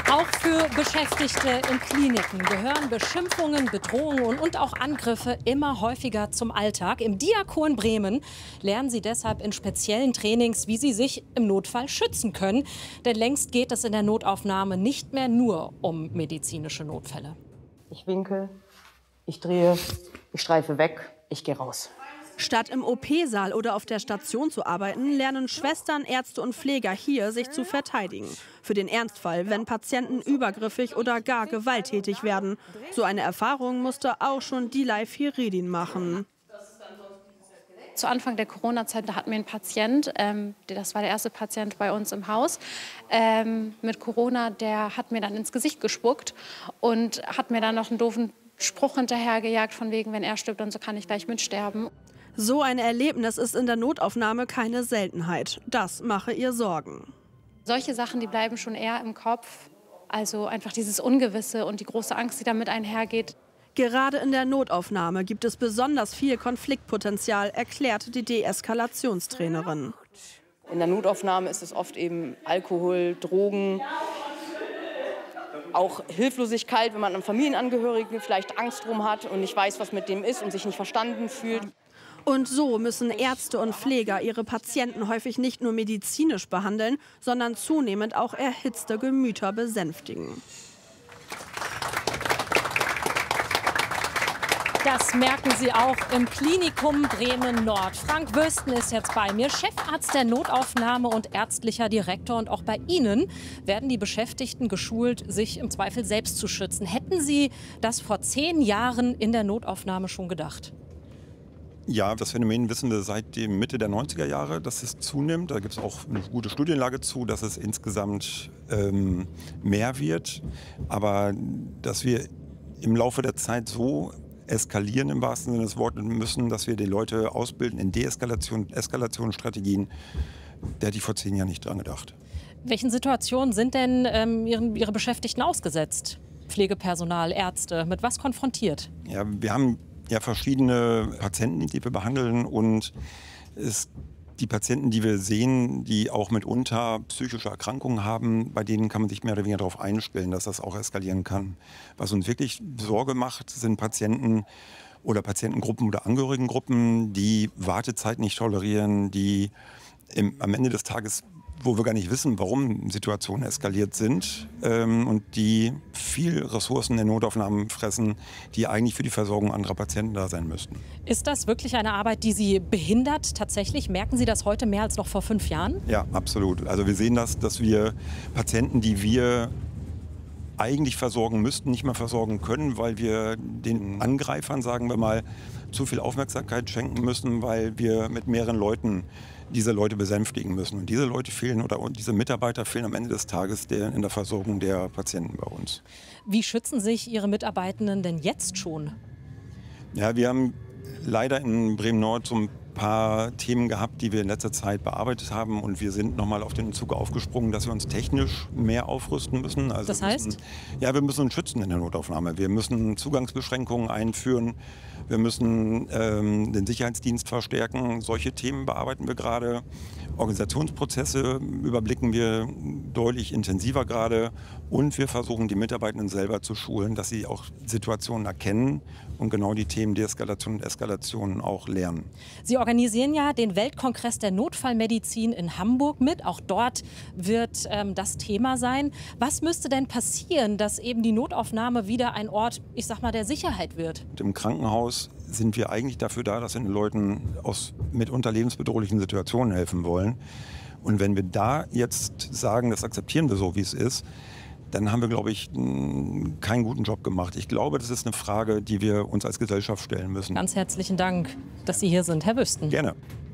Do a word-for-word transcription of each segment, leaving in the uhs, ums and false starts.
Auch für Beschäftigte in Kliniken gehören Beschimpfungen, Bedrohungen und auch Angriffe immer häufiger zum Alltag. Im Diakon Bremen lernen sie deshalb in speziellen Trainings, wie sie sich im Notfall schützen können. Denn längst geht es in der Notaufnahme nicht mehr nur um medizinische Notfälle. Ich winke, ich drehe, ich streife weg, ich gehe raus. Statt im O P-Saal oder auf der Station zu arbeiten, lernen Schwestern, Ärzte und Pfleger hier, sich zu verteidigen. Für den Ernstfall, wenn Patienten übergriffig oder gar gewalttätig werden. So eine Erfahrung musste auch schon Dilay Firidin machen. Zu Anfang der Corona-Zeit, da hatten wir einen Patient, ähm, das war der erste Patient bei uns im Haus, ähm, mit Corona, der hat mir dann ins Gesicht gespuckt und hat mir dann noch einen doofen Spruch hinterhergejagt, von wegen, wenn er stirbt, dann so kann ich gleich mitsterben. So ein Erlebnis ist in der Notaufnahme keine Seltenheit. Das mache ihr Sorgen. Solche Sachen, die bleiben schon eher im Kopf. Also einfach dieses Ungewisse und die große Angst, die damit einhergeht. Gerade in der Notaufnahme gibt es besonders viel Konfliktpotenzial, erklärt die Deeskalationstrainerin. In der Notaufnahme ist es oft eben Alkohol, Drogen, auch Hilflosigkeit, wenn man einen Familienangehörigen vielleicht Angst drum hat und nicht weiß, was mit dem ist und sich nicht verstanden fühlt. Und so müssen Ärzte und Pfleger ihre Patienten häufig nicht nur medizinisch behandeln, sondern zunehmend auch erhitzte Gemüter besänftigen. Das merken Sie auch im Klinikum Bremen Nord. Frank Wüsten ist jetzt bei mir, Chefarzt der Notaufnahme und ärztlicher Direktor. Und auch bei Ihnen werden die Beschäftigten geschult, sich im Zweifel selbst zu schützen. Hätten Sie das vor zehn Jahren in der Notaufnahme schon gedacht? Ja, das Phänomen wissen wir seit der Mitte der neunziger Jahre, dass es zunimmt. Da gibt es auch eine gute Studienlage zu, dass es insgesamt ähm, mehr wird. Aber dass wir im Laufe der Zeit so eskalieren im wahrsten Sinne des Wortes müssen, dass wir die Leute ausbilden in Deeskalation, Eskalationsstrategien, da hätte ich vor zehn Jahren nicht dran gedacht. Welchen Situationen sind denn ähm, Ihren, Ihre Beschäftigten ausgesetzt? Pflegepersonal, Ärzte, mit was konfrontiert? Ja, wir haben ja verschiedene Patienten, die wir behandeln, und es, die Patienten, die wir sehen, die auch mitunter psychische Erkrankungen haben, bei denen kann man sich mehr oder weniger darauf einstellen, dass das auch eskalieren kann. Was uns wirklich Sorge macht, sind Patienten oder Patientengruppen oder Angehörigengruppen, die Wartezeit nicht tolerieren, die im, am Ende des Tages, wo wir gar nicht wissen, warum Situationen eskaliert sind, ähm, und die viel Ressourcen in Notaufnahmen fressen, die eigentlich für die Versorgung anderer Patienten da sein müssten. Ist das wirklich eine Arbeit, die Sie behindert tatsächlich? Merken Sie das heute mehr als noch vor fünf Jahren? Ja, absolut. Also wir sehen das, dass wir Patienten, die wir eigentlich versorgen müssten, nicht mehr versorgen können, weil wir den Angreifern, sagen wir mal, zu viel Aufmerksamkeit schenken müssen, weil wir mit mehreren Leuten diese Leute besänftigen müssen. Und diese Leute fehlen oder diese Mitarbeiter fehlen am Ende des Tages der, in der Versorgung der Patienten bei uns. Wie schützen sich Ihre Mitarbeitenden denn jetzt schon? Ja, wir haben leider in Bremen Nord so ein paar Themen gehabt, die wir in letzter Zeit bearbeitet haben. Und wir sind nochmal auf den Zug aufgesprungen, dass wir uns technisch mehr aufrüsten müssen. Also das heißt? Müssen, ja, wir müssen uns schützen in der Notaufnahme. Wir müssen Zugangsbeschränkungen einführen. Wir müssen ähm, den Sicherheitsdienst verstärken. Solche Themen bearbeiten wir gerade. Organisationsprozesse überblicken wir deutlich intensiver gerade. Und wir versuchen, die Mitarbeitenden selber zu schulen, dass sie auch Situationen erkennen und genau die Themen Deeskalation und Eskalation auch lernen. Sie organisieren ja den Weltkongress der Notfallmedizin in Hamburg mit. Auch dort wird ähm, das Thema sein. Was müsste denn passieren, dass eben die Notaufnahme wieder ein Ort, ich sag mal, der Sicherheit wird? Im Krankenhaus sind wir eigentlich dafür da, dass wir den Leuten aus mitunter lebensbedrohlichen Situationen helfen wollen. Und wenn wir da jetzt sagen, das akzeptieren wir so, wie es ist, dann haben wir, glaube ich, keinen guten Job gemacht. Ich glaube, das ist eine Frage, die wir uns als Gesellschaft stellen müssen. Ganz herzlichen Dank, dass Sie hier sind, Herr Wüsten. Gerne.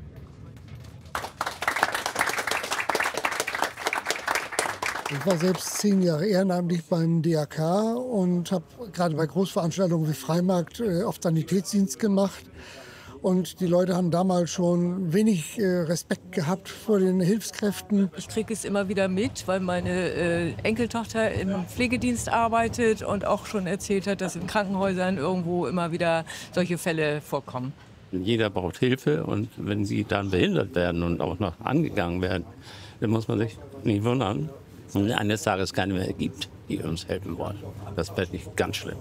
Ich war selbst zehn Jahre ehrenamtlich beim D A K und habe gerade bei Großveranstaltungen wie Freimarkt äh, oft Sanitätsdienst gemacht. Und die Leute haben damals schon wenig äh, Respekt gehabt vor den Hilfskräften. Ich kriege es immer wieder mit, weil meine äh, Enkeltochter im Pflegedienst arbeitet und auch schon erzählt hat, dass in Krankenhäusern irgendwo immer wieder solche Fälle vorkommen. Jeder braucht Hilfe, und wenn sie dann behindert werden und auch noch angegangen werden, dann muss man sich nicht wundern, wenn es eines Tages keine mehr gibt. die uns helfen wollen. Das wäre nicht ganz schlimm.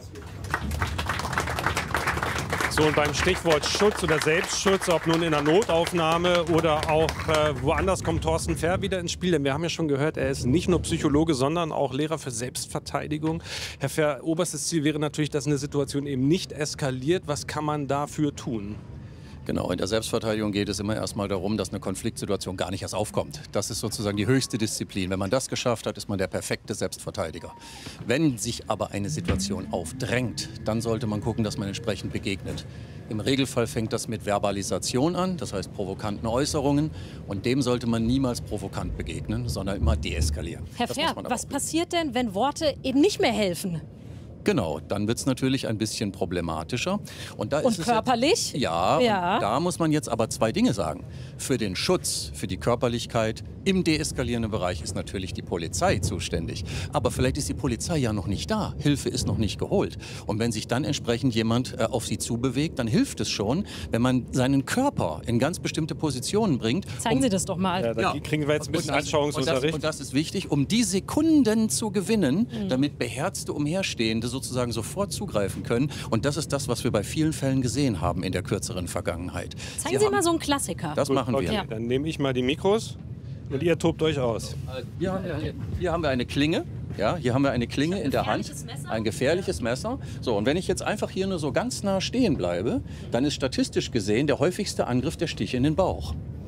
So, und beim Stichwort Schutz oder Selbstschutz, ob nun in der Notaufnahme oder auch äh, woanders, kommt Thorsten Fehr wieder ins Spiel. Denn wir haben ja schon gehört, er ist nicht nur Psychologe, sondern auch Lehrer für Selbstverteidigung. Herr Fehr, oberstes Ziel wäre natürlich, dass eine Situation eben nicht eskaliert. Was kann man dafür tun? Genau, in der Selbstverteidigung geht es immer erstmal darum, dass eine Konfliktsituation gar nicht erst aufkommt. Das ist sozusagen die höchste Disziplin. Wenn man das geschafft hat, ist man der perfekte Selbstverteidiger. Wenn sich aber eine Situation aufdrängt, dann sollte man gucken, dass man entsprechend begegnet. Im Regelfall fängt das mit Verbalisation an, das heißt provokanten Äußerungen. Und dem sollte man niemals provokant begegnen, sondern immer deeskalieren. Herr Fehr, was passiert denn, wenn Worte eben nicht mehr helfen? Genau, dann wird es natürlich ein bisschen problematischer. Und, da und ist es körperlich? Jetzt, ja, ja. Und da muss man jetzt aber zwei Dinge sagen. Für den Schutz, für die Körperlichkeit im deeskalierenden Bereich ist natürlich die Polizei zuständig. Aber vielleicht ist die Polizei ja noch nicht da. Hilfe ist noch nicht geholt. Und wenn sich dann entsprechend jemand äh, auf sie zubewegt, dann hilft es schon, wenn man seinen Körper in ganz bestimmte Positionen bringt. Zeigen um, Sie das doch mal. Ja, da ja. kriegen wir jetzt ein bisschen und das, Anschauungsunterricht. Und das, und das ist wichtig, um die Sekunden zu gewinnen, mhm. damit beherzte Umherstehende sozusagen sofort zugreifen können. Und das ist das, was wir bei vielen Fällen gesehen haben in der kürzeren Vergangenheit. Zeigen Sie, Sie mal so einen Klassiker. Das Gut, machen okay. wir. Ja. Dann nehme ich mal die Mikros und ihr tobt euch aus. Hier haben wir, hier haben wir eine Klinge. Ja, hier haben wir eine Klinge in der Hand. Messer? Ein gefährliches Messer. So, und wenn ich jetzt einfach hier nur so ganz nah stehen bleibe, dann ist statistisch gesehen der häufigste Angriff der Stich in den Bauch.